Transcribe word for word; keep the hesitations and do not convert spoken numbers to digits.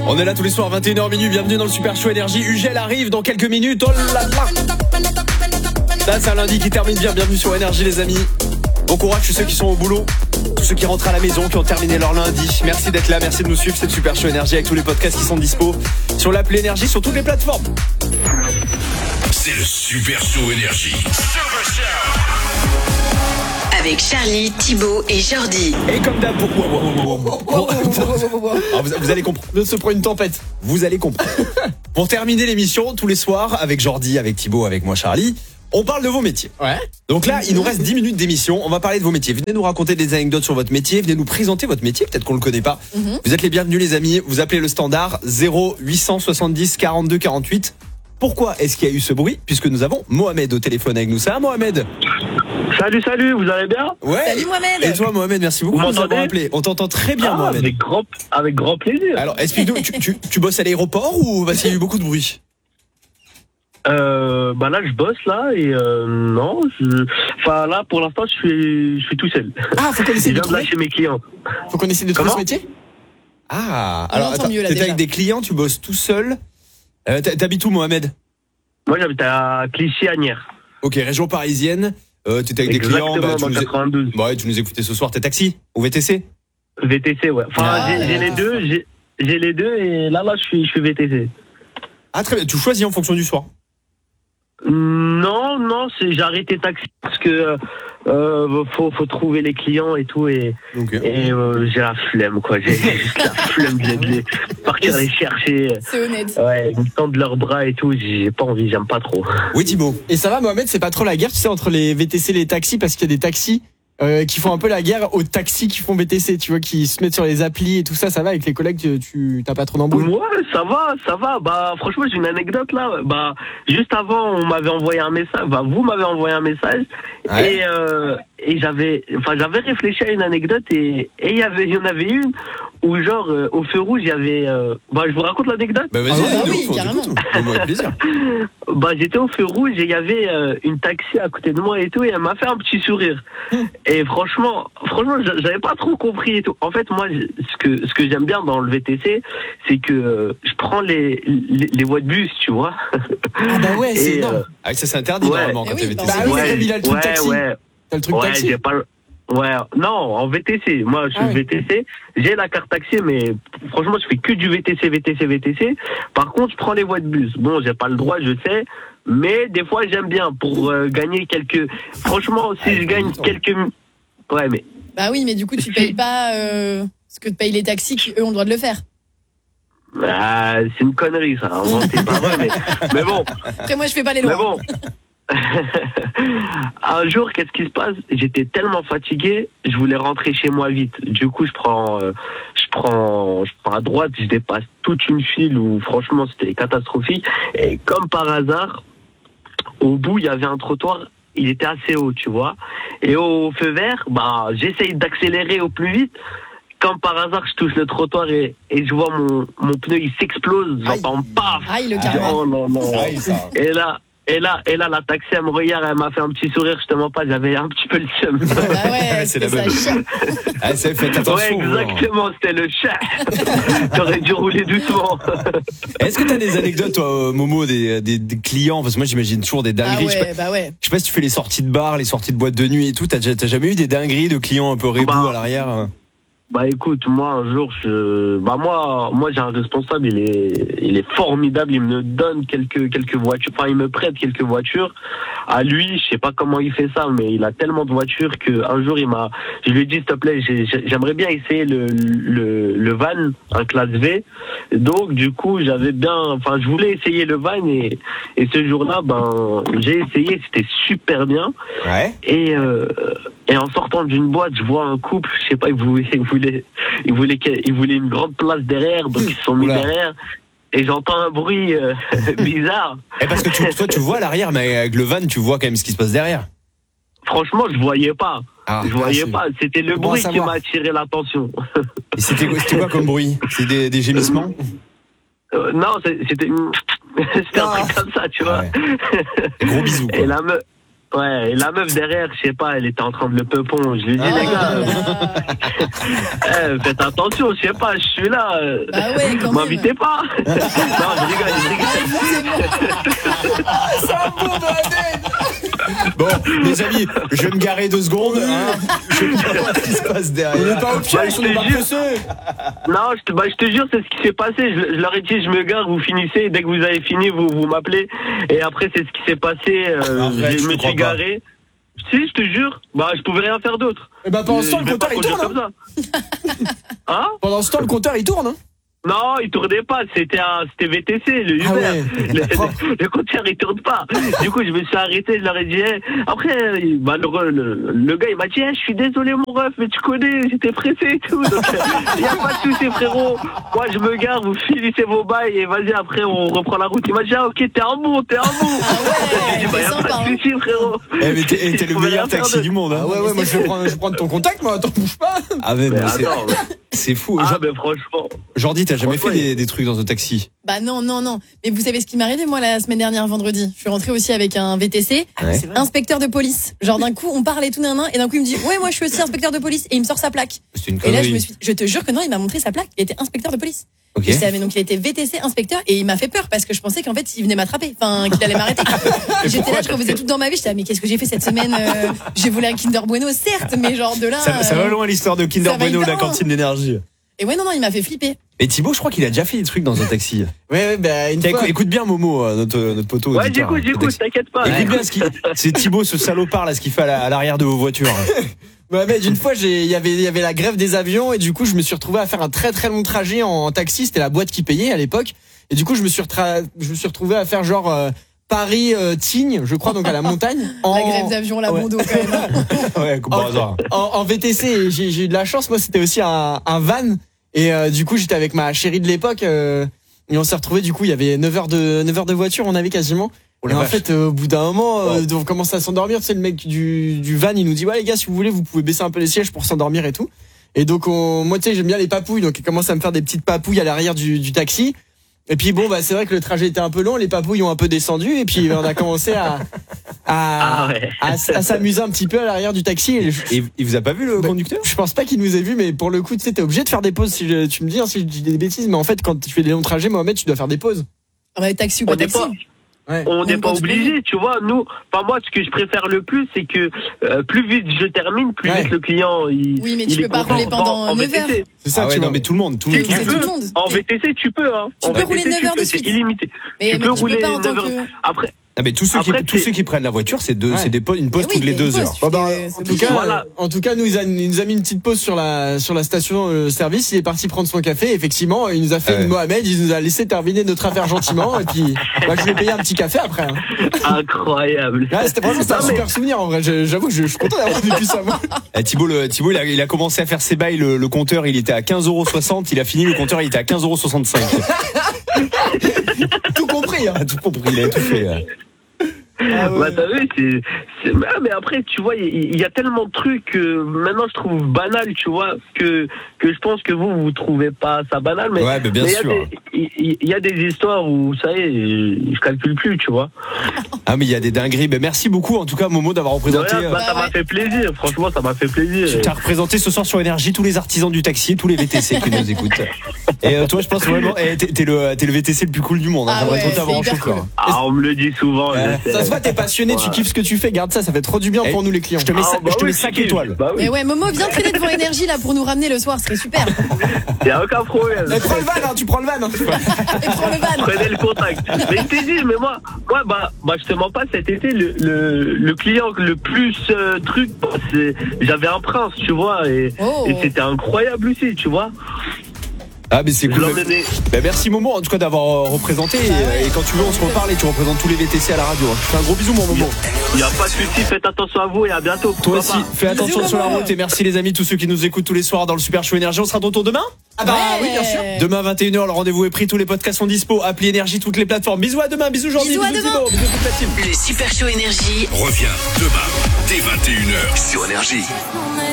On est là tous les soirs, vingt et une heures minuit, bienvenue dans le Super Show Énergie. Ugel arrive dans quelques minutes, oh là là. Ça c'est un lundi qui termine bien, bienvenue sur Énergie les amis. Bon courage tous ceux qui sont au boulot, tous ceux qui rentrent à la maison, qui ont terminé leur lundi. Merci d'être là, merci de nous suivre, c'est le Super Show Énergie avec tous les podcasts qui sont dispo sur l'appli Énergie, sur toutes les plateformes. C'est le Super Show Énergie. Super Show avec Charlie, Thibaut et Jordi. Et comme d'hab, pourquoi vous, vous allez comprendre. Ne se prend une tempête. Vous allez comprendre. Pour terminer l'émission, tous les soirs, avec Jordi, avec Thibaut, avec moi Charlie, on parle de vos métiers. Ouais. Donc là, il nous reste dix minutes d'émission. On va parler de vos métiers. Venez nous raconter des anecdotes sur votre métier. Venez nous présenter votre métier. Peut-être qu'on le connaît pas. Mm-hmm. Vous êtes les bienvenus, les amis. Vous appelez le standard zéro huit cent soixante-dix quarante-deux quarante-huit. Pourquoi est-ce qu'il y a eu ce bruit? Puisque nous avons Mohamed au téléphone avec nous. Ça va, Mohamed? Salut, salut, vous allez bien? Ouais. Salut Mohamed. Et toi, Mohamed, merci beaucoup de nous avoir appelé. On t'entend très bien, ah, Mohamed. Avec grand, avec grand plaisir. Alors, explique-nous, tu, tu, tu bosses à l'aéroport ou parce qu'il y a eu beaucoup de bruit? Euh, bah là, je bosse là et euh, non, je... enfin là, pour l'instant, je suis, je suis tout seul. Ah, faut qu'on essaie je de viens de lâcher mes clients. Faut qu'on essaie de trouver ce métier. Ah, on alors attends, mieux, là, t'es déjà. avec des clients, tu bosses tout seul. Euh, t'habites où, Mohamed? Moi, j'habite à Clichy-Agnières. Ok, région parisienne. Euh, t'étais avec Exactement, des clients. Bah, tu dans nous quatre-vingt-douze. Bah ouais, tu nous écoutais ce soir. T'es taxi ou V T C? V T C, ouais. Enfin, Ah, j'ai, j'ai les deux, j'ai, j'ai les deux et là, là, je suis, je suis V T C. Ah très bien. Tu choisis en fonction du soir. Non, non, c'est, j'ai arrêté taxi parce que euh, faut, faut trouver les clients et tout et, Okay. et euh, j'ai la flemme quoi. J'ai juste la flemme de les partir les chercher. C'est honnête. Ouais, ils me tendent leurs bras et tout. J'ai pas envie, j'aime pas trop. Oui, Thibaut. Et ça va, Mohamed, c'est pas trop la guerre, tu sais, entre les V T C et les taxis, parce qu'il y a des taxis euh, qui font un peu la guerre aux taxis qui font V T C, tu vois, qui se mettent sur les applis et tout ça. Ça va avec les collègues, tu, tu t'as pas trop d'embrouilles? Ouais, ça va, ça va. Bah, franchement, j'ai une anecdote là. Bah, juste avant, on m'avait envoyé un message. Bah, vous m'avez envoyé un message. Ouais. Et, euh, et j'avais, enfin, j'avais réfléchi à une anecdote et, et il y avait, il y en avait une où genre, euh, au feu rouge, il y avait, euh, bah, je vous raconte l'anecdote. Bah vas-y, Ah bah de oui, ouf, on carrément. t'écoute. Avec plaisir. Bah, j'étais au feu rouge et il y avait euh, une taxi à côté de moi et tout et elle m'a fait un petit sourire. Et franchement, franchement, j'a- j'avais pas trop compris et tout. En fait, moi, je- ce que ce que j'aime bien dans le V T C, c'est que euh, je prends les, les les voies de bus, tu vois. Ah bah ouais, c'est Et, énorme. euh, Ah, ça c'est interdit Ouais. normalement Eh quand oui, t'es V T C. bah oui, mais comme il a le truc ouais, taxi. ouais, T'as le truc ouais, taxi. j'ai pas le- Ouais, non, en V T C. Moi, je suis Ah oui. V T C. J'ai la carte taxi, mais franchement, je fais que du V T C, V T C, V T C. Par contre, je prends les voies de bus. Bon, j'ai pas le droit, je sais. Mais des fois, j'aime bien pour euh, gagner quelques. Franchement, si Ah, je gagne attends. quelques. Ouais, mais. Bah oui, mais du coup, tu payes pas euh, ce que te payent les taxis qui, eux, ont le droit de le faire. Ah, c'est une connerie, ça. Hein, c'est pas vrai, mais. Mais bon. Après, moi, je fais pas les Mais lois. bon. Un jour, qu'est-ce qui se passe? J'étais tellement fatigué, je voulais rentrer chez moi vite. Du coup, je prends, euh, je prends, je prends à droite, je dépasse toute une file où, franchement, c'était catastrophique. Et comme par hasard, au bout, il y avait un trottoir. Il était assez haut, tu vois. Et au feu vert, bah, j'essaye d'accélérer au plus vite. Comme par hasard, je touche le trottoir et, et je vois mon, mon pneu, il s'explose. J'entends paf. Aïe, le carrément. Oh non, non. Aïe, ça. Et là, et là, et là, la taxi, elle me regarde, elle m'a fait un petit sourire, je te mens pas, j'avais un petit peu le seum. Bah ouais, C'est la c'est ça. bonne. chiant. Ah, ça faites attention. Ouais, vous, hein. exactement, c'était le chat. T'aurais dû rouler doucement. Est-ce que t'as des anecdotes, toi, Momo, des, des, des clients? Parce que moi, j'imagine toujours des Ah dingueries. Je sais pas- ouais, bah ouais. Je sais pas si tu fais les sorties de bar, les sorties de boîte de nuit et tout. T'as, déjà- t'as jamais eu des dingueries de clients un peu rébous Bah. à l'arrière? hein? Bah écoute, moi un jour, je, bah moi, moi j'ai un responsable, il est, il est formidable, il me donne quelques quelques voitures, enfin il me prête quelques voitures. À lui, je sais pas comment il fait ça, mais il a tellement de voitures que un jour il m'a, je lui ai dit s'il te plaît, j'ai- j'ai- j'aimerais bien essayer le le le van, un classe V. Donc du coup j'avais bien, enfin je voulais essayer le van et et ce jour-là, ben j'ai essayé, c'était super bien. Ouais. Et, euh, et en sortant d'une boîte, je vois un couple, je sais pas, ils voulaient, ils voulaient, ils voulaient, ils voulaient une grande place derrière, donc ils se sont mis Oula. derrière. Et j'entends un bruit euh, bizarre. Et parce que tu, toi, tu vois à l'arrière, mais avec le van, tu vois quand même ce qui se passe derrière. Franchement, je voyais pas. Ah, je voyais c'est- pas. C'était le Comment bruit qui savoir m'a attiré l'attention. Et c'était, quoi- c'était quoi comme bruit? C'est des, des gémissements? Euh, non, c'est- c'était, c'était un Ah. truc comme ça, tu Ah vois. ouais. Des gros bisous, quoi. Et la meuf, Ouais, et la meuf derrière, je sais pas, elle était en train de le peupon. Je lui ai dit, Ah, les gars, euh, là. eh, faites attention, je sais pas, je suis là. euh, Bah ouais, quand même. M'invitez pas. Non, je rigole, je rigole. C'est un beau bordel. Bon, les amis, je vais me garer deux secondes. Hein. Je vais voir ce qui se passe On derrière. est pas au pied, Bah, on je est te pas jure. pressé. Non, je te, bah, je te jure, c'est ce qui s'est passé. Je, je leur ai dit, je me gare, vous finissez. Dès que vous avez fini, vous, vous m'appelez. Et après, c'est ce qui s'est passé. Euh, Arrête, je je me te crois suis pas. garé. Si, je te jure. Bah, je pouvais rien faire d'autre. Et bah pendant ce temps, Je le vais pas compteur il conduire tourne. comme ça. Hein? Pendant ce temps, le compteur il tourne. Hein. Non, il tournait pas. C'était un, c'était V T C, le Uber. Ah ouais. Le, le, le compteur, il tourne pas. Du coup, je me suis arrêté. Je leur ai dit. Hey. Après, bah, le, le, le gars, il m'a dit, hey, je suis désolé, mon ref, mais tu connais, j'étais pressé et tout. Donc, il n'y a pas de souci, frérot. Moi, je me gare, vous finissez vos bails et vas-y. Après, on reprend la route. Il m'a dit, ah, ok, t'es un bon, t'es un bon. Ah J'ai dit, bah, ouais, y a c'est pas sympa. de souci, frérot. Eh, mais t'es, eh, t'es Je le pouvais meilleur rien faire taxi d'autre. du monde. Ah Hein. ouais, ouais, moi je vais prendre, je vais prendre ton contact, moi, attends, bouge pas. Ah, mais, Mais non, c'est, attends, c'est fou. ah, Genre- ben franchement. Jordi, t'as jamais fait Franchement, des, des trucs dans un taxi? Bah non, non, non. Mais vous savez ce qui m'est arrivé, moi, la semaine dernière, vendredi. Je suis rentrée aussi avec un V T C, Ouais. inspecteur de police. Genre, d'un coup, on parle et tout, nan, nan, et d'un coup, il me dit, ouais, moi, je suis aussi inspecteur de police. Et il me sort sa plaque. C'est une Et là, je connerie. me suis, je te jure que non, il m'a montré sa plaque. Il était inspecteur de police. Ok. Je savais, donc il était V T C inspecteur et il m'a fait peur parce que je pensais qu'en fait il venait m'attraper, enfin qu'il allait m'arrêter. J'étais là, je refaisais tout dans ma vie, j'étais là, mais qu'est-ce que j'ai fait cette semaine euh, J'ai volé un Kinder Bueno, certes, mais genre de là. Ça, ça va euh, loin l'histoire de Kinder ça va Bueno, de la hyper cantine d'énergie. Et ouais, non, non, il m'a fait flipper. Et Thibaut, je crois qu'il a déjà fait des trucs dans un taxi. Ouais, ouais, bah une Tiens, fois. écoute, écoute bien Momo, euh, notre, notre poteau. Ouais, auditeur, j'écoute, hein, j'écoute, taxi. t'inquiète pas. Écoute bien ce qu'il. C'est Thibaut, ce salopard là, ce qu'il fait à, la- à l'arrière de vos voitures. Ouais, mais d'une fois, j'ai, il y avait, il y avait la grève des avions et du coup, je me suis retrouvé à faire un très très long trajet en taxi. C'était la boîte qui payait à l'époque. Et du coup, je me suis, retra... je me suis retrouvé à faire genre euh, Paris-Tignes, je crois, donc à la montagne. En... La grève d'avion, la Ouais. Bondo quand même. Ouais, comme par hasard. en, en V T C. Et j'ai, j'ai eu de la chance. Moi, c'était aussi un, un van. Et euh, du coup, j'étais avec ma chérie de l'époque. Euh, et on s'est retrouvé. Du coup, il y avait neuf heures de neuf heures de voiture. On avait quasiment. Oh Et la en vache. fait, euh, au bout d'un moment, euh, Wow. on commence à s'endormir. Tu sais, le mec du, du van, il nous dit, ouais, les gars, si vous voulez, vous pouvez baisser un peu les sièges pour s'endormir et tout. Et donc, on, moi, tu sais, j'aime bien les papouilles. Donc, il commence à me faire des petites papouilles à l'arrière du, du taxi. Et puis, bon, bah, c'est vrai que le trajet était un peu long. Les papouilles ont un peu descendu. Et puis, on a commencé à, à, Ah ouais. à, à s'amuser un petit peu à l'arrière du taxi. Et je, Et il vous a pas vu le Bah, conducteur? je pense pas qu'il nous ait vu, mais pour le coup, tu sais, t'es obligé de faire des pauses. Si je- tu me dis hein, si je dis des bêtises, mais en fait, quand tu fais des longs trajets, Mohamed, tu dois faire des pauses. On va taxi ou On pas n'est taxi. pas, Ouais. on n'est Même pas quand tu obligé, tu vois. Nous, enfin moi, ce que je préfère le plus, c'est que euh, plus vite je termine, plus Ouais. vite le client. Il, Oui, mais il tu est peux pas content. rouler pendant En- en neuf V T C. heures. C'est ça, Ah ouais, tu non, vois. mais tout le monde, tout le Si monde. tu C'est veux, tout le monde. en V T C, tu peux. Hein. Tu en peux V T C, rouler neuf heures de peux, c'est suite. illimité. Mais, tu mais peux tu rouler peux pas en tant neuf heures. que. Après, Ah, mais tous ceux, Après, qui, tous c'est- ceux qui prennent la voiture, c'est deux, Ouais. c'est des po- une pause Eh oui, toutes les il y a une deux pause, heures. tu Bon, bah, fais- c'est en, tout obligé. cas, Voilà. en tout cas, nous, il, a- il nous a mis une petite pause sur la, sur la station euh, service. Il est parti prendre son café. Effectivement, il nous a fait Ouais. une Mohamed. Il nous a laissé terminer notre affaire gentiment. Et puis, bah, je lui ai payé un petit café après. Hein. incroyable. Ouais, c'était vraiment c'était un Non, mais- super souvenir en vrai. Je- J'avoue que je, je suis content d'avoir vécu ça. Moi. Eh, Thibaut, le, Thibaut il, a, il a commencé à faire ses bails, le, le compteur il était à quinze euros soixante, il a fini, le compteur il était à quinze euros soixante-cinq. Tout compris. Hein. Ah, tout compris, il a tout fait. euh. Ah ouais. Bah, t'as vu, c'est, c'est- ah, mais après, tu vois, il il y, a tellement de trucs que maintenant je trouve banal, tu vois, que, que je pense que vous, vous trouvez pas ça banal, mais. Ouais, mais bien mais il y a sûr. des- Il il- il y, a des histoires où, ça y est, je calcule plus, tu vois. Ah, mais il y a des dingueries. Ben, merci beaucoup en tout cas, Momo, d'avoir De représenté. rien, euh, bah, ça Bah, m'a ouais. fait plaisir, franchement, ça m'a fait plaisir. Tu as représenté ce soir sur Énergie tous les artisans du taxi, tous les V T C qui nous écoutent. Et euh, toi, je pense vraiment, eh, t'es, t'es le, t'es le V T C le plus cool du monde. Hein. Ah J'aimerais ouais, trop t'avoir en c'est hyper chauffeur. cool. Ah, on me le dit souvent. Ouais. je sais. Ça se voit, t'es passionné, tu Ouais. kiffes ce que tu fais. Garde ça, ça fait trop du bien Eh, pour nous les clients. Je te mets, Ah, ça- bah je te oui, mets cinq si, étoiles. Bah oui, Mais ouais, Momo, viens traîner devant Énergie là pour nous ramener le soir, ce serait super. y a aucun problème. Mais prends le van, hein, tu prends le van. Hein. Et prends le van. Prenez le contact. Mais je t'ai dit, mais moi, moi bah, bah, je te mens pas, cet été, le, le, le client le plus euh, truc, bah, c'est, j'avais un prince, tu vois, et, Oh. et c'était incroyable aussi, tu vois. Ah, mais c'est Je cool. l'emmenais. Ben, merci Momo en tout cas d'avoir euh, représenté. Et, euh, et quand tu veux, on se reparle et tu représentes tous les V T C à la radio. Je te fais un gros bisou, mon Momo. Il n'y a pas de souci, faites attention à vous et à bientôt. Toi Pourquoi aussi, pas. fais attention Bisous, sur la Momo. route et merci les amis, tous ceux qui nous écoutent tous les soirs dans le Super Show Énergie. On sera de retour demain. Ah bah Ouais. oui, bien sûr. Demain vingt et une heures, le rendez-vous est pris, tous les podcasts sont dispo. Appli Énergie, toutes les plateformes. Bisous à demain, bisous Jordi, Bisous à bisous demain. Thibaut, bisous toute la team. Le Super Show Énergie. Reviens demain dès vingt et une heures sur Énergie.